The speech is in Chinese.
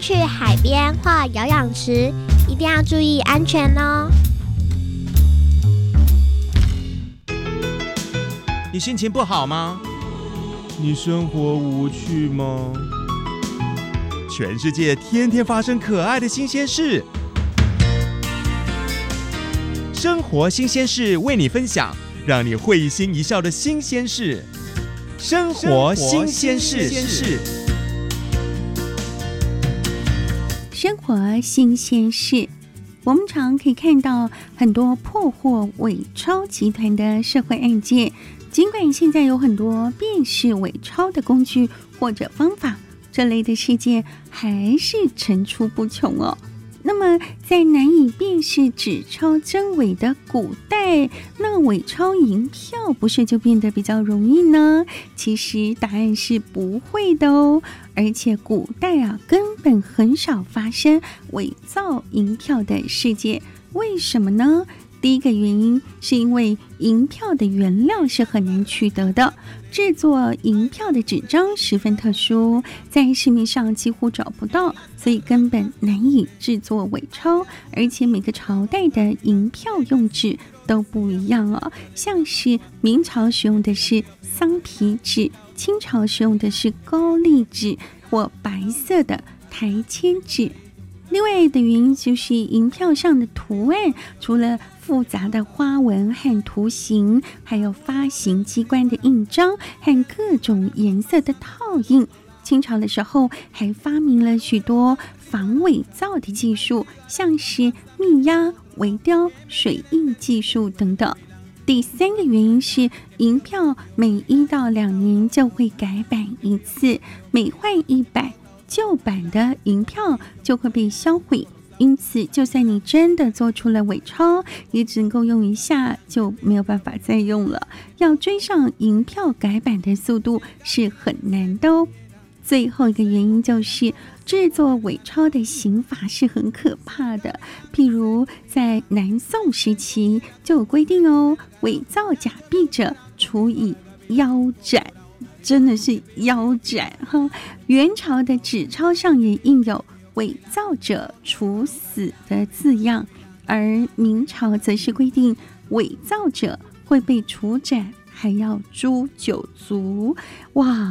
去海边或游泳池，一定要注意安全哦。 你心情不好吗？ 你生活无趣吗？ 全世界天天发生可爱的新鲜事，生活新鲜事为你分享，让你会心一笑的新鲜事。生活新鲜事， 生活新鲜事。我们常可以看到很多破获伪钞集团的社会案件，尽管现在有很多辨识伪钞的工具或者方法，这类的事件还是层出不穷哦。那么在难以辨识纸钞真伪的古代，那伪钞银票不是就变得比较容易呢？其实答案是不会的哦。而且古代根本很少发生伪造银票的事件，为什么呢？第一个原因是因为银票的原料是很难取得的，制作银票的纸张十分特殊，在市面上几乎找不到，所以根本难以制作伪钞。而且每个朝代的银票用纸都不一样哦，像是明朝使用的是桑皮纸，清朝使用的是高丽纸或白色的台签纸。另外的原因就是银票上的图案，除了复杂的花纹和图形，还有发行机关的印章和各种颜色的套印。清朝的时候还发明了许多防伪造的技术，像是密压、微雕、水印技术等等。第三个原因是银票每1到2年就会改版一次，每换1版，旧版的银票就会被销毁，因此就算你真的做出了伪钞，也只能够用一下，就没有办法再用了。要追上银票改版的速度是很难的哦。最后一个原因就是制作伪钞的刑罚是很可怕的，譬如在南宋时期就有规定哦，伪造假币者处以腰斩，真的是腰斩哈。元朝的纸钞上也印有伪造者处死的字样，而明朝则是规定伪造者会被处斩，还要诛9族。哇！